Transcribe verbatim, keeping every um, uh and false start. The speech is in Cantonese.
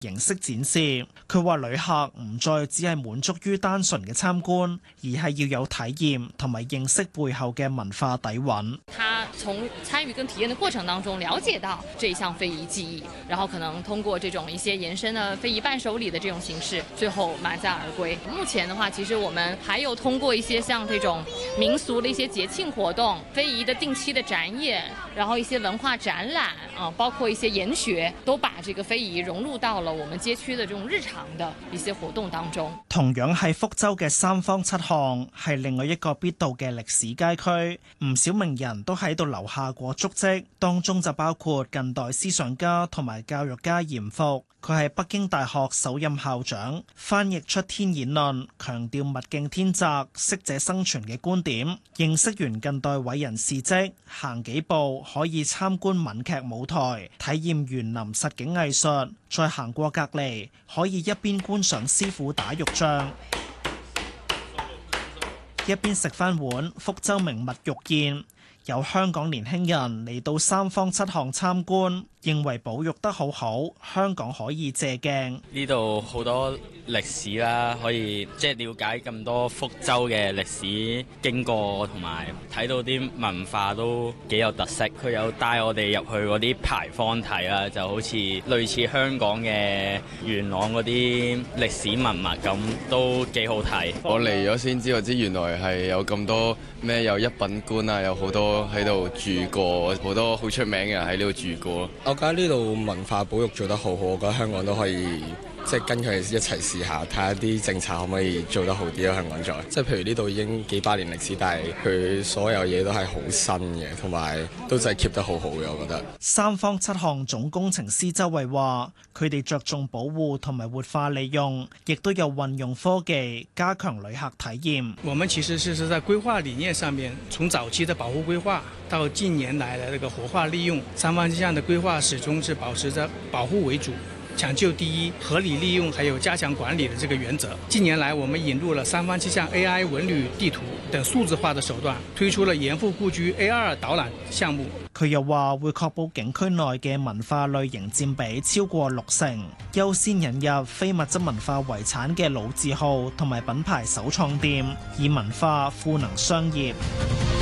形式展示。佢話旅客唔再只係滿足於單純嘅參觀，而係要有體驗同埋認識背後嘅文化底蘊。 他從參與跟體驗的過程當中了解到這一項非遺技藝，然後可能通過這種一些延伸的非遺伴手禮的這種形式，最後滿載而歸。目前的話，其實我們還有通過一些像這種民俗的一些節慶活動、非遺的定期的展演，然後一些文化展覽啊，包括一些研學，都把這個非遺融入到了我們街區的這種日常的一些活動當中。 同樣係福州嘅三坊七巷，係另外一個必到嘅歷史街區，唔少名人都喺度留下過足跡，當中就包括近代思想家同埋教育家嚴復。佢係北京大學首任校長，翻譯出天演論，強調物競天擇、適者生存嘅觀點。認識完近代偉人事蹟，行幾步可以參觀閩劇舞台，體驗園林實景藝術，再行過隔離，可以一邊觀賞師傅打肉醬，一邊食翻碗福州名物肉燕。有香港年輕人嚟到三坊七巷參觀，認為保育得好好，香港可以借鏡。 呢度好多歷史啦，可以即係了解咁多福州嘅歷史經過，同埋睇到啲文化都幾有特色。佢有帶我哋入去嗰啲牌坊睇啦，就好似類似香港嘅元朗嗰啲歷史文物咁，都幾好睇。 我嚟咗先知，我知原來係有咁多咩，有一品官啊，有好多喺度住過，好多好出名嘅人喺呢度住過。 我覺得呢度文化保育做得好好，我覺得香港都可以即係跟佢一齊試下，睇下啲政策可唔可以做得好啲咯。香港再即係譬如呢度已經幾百年歷史，但係佢所有嘢都係好新嘅，同埋都真係 keep 得好好嘅。我覺得三坊七巷總工程師周慧話，佢哋着重保護同埋活化利用，亦都有運用科技加強旅客體驗。 我們其實是是在規劃理念上面，從早期的保護規劃到近年來的這個活化利用，三坊七巷的規劃始終是保持着保護為主，搶救第一，合理利用，還有加強管理的這個原則。近年來，我們引入了三坊七巷 A I 文旅地圖等數字化的手段，推出了嚴復故居 A R 導覽項目。 佢又話會確保景區內嘅文化類型佔比超過六成，優先引入非物質文化遺產嘅老字號同埋品牌首創店，以文化賦能商業。